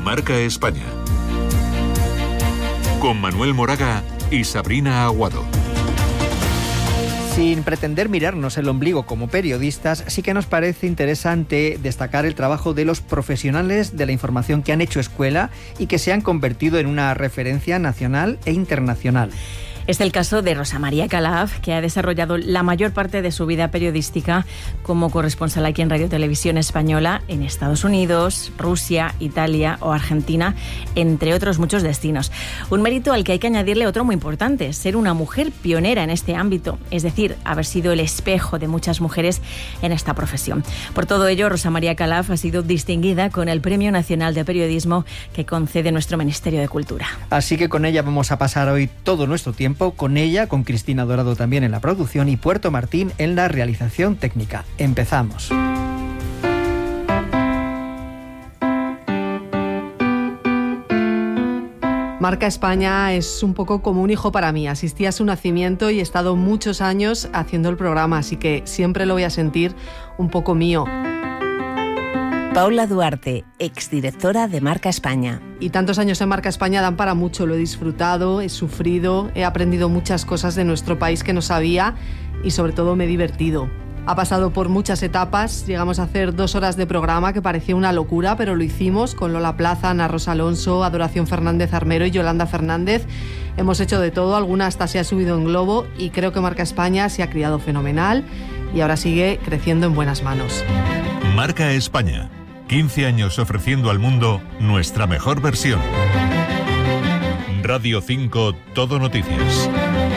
Marca España. Con Manuel Moraga y Sabrina Aguado. Sin pretender mirarnos el ombligo como periodistas, sí que nos parece interesante destacar el trabajo de los profesionales de la información que han hecho escuela y que se han convertido en una referencia nacional e internacional. Es el caso de Rosa María Calaf, que ha desarrollado la mayor parte de su vida periodística como corresponsal aquí en Radio Televisión Española, en Estados Unidos, Rusia, Italia o Argentina, entre otros muchos destinos. Un mérito al que hay que añadirle otro muy importante: ser una mujer pionera en este ámbito, es decir, haber sido el espejo de muchas mujeres en esta profesión. Por todo ello, Rosa María Calaf ha sido distinguida con el Premio Nacional de Periodismo que concede nuestro Ministerio de Cultura. Así que con ella vamos a pasar hoy todo nuestro tiempo, con ella, con Cristina Dorado también en la producción y Puerto Martín en la realización técnica. Empezamos. Marca España es un poco como un hijo para mí. Asistí a su nacimiento y he estado muchos años haciendo el programa, así que siempre lo voy a sentir un poco mío. Paula Duarte, exdirectora de Marca España. Y tantos años en Marca España dan para mucho. Lo he disfrutado, he sufrido, he aprendido muchas cosas de nuestro país que no sabía y sobre todo me he divertido. Ha pasado por muchas etapas, llegamos a hacer 2 horas de programa que parecía una locura, pero lo hicimos con Lola Plaza, Ana Rosa Alonso, Adoración Fernández Armero y Yolanda Fernández. Hemos hecho de todo, alguna hasta se ha subido en globo y creo que Marca España se ha criado fenomenal y ahora sigue creciendo en buenas manos. Marca España. 15 años ofreciendo al mundo nuestra mejor versión. Radio 5 Todo Noticias.